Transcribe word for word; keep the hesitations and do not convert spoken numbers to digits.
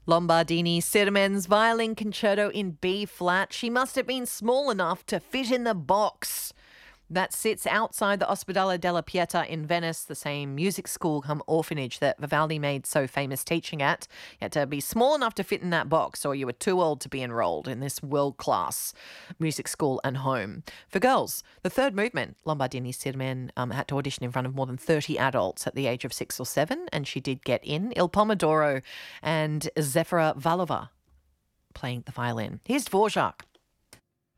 Lombardini Sirmen's violin concerto in B flat. She must have been small enough to fit in the box. That sits outside the Ospedale della Pietà in Venice, the same music school come orphanage that Vivaldi made so famous teaching at. You had to be small enough to fit in that box, or you were too old to be enrolled in this world-class music school and home. For girls, the third movement, Lombardini Sirmen um, had to audition in front of more than thirty adults at the age of six or seven, and she did get in. Il Pomodoro and Zefira Valova playing the violin. Here's Dvorak.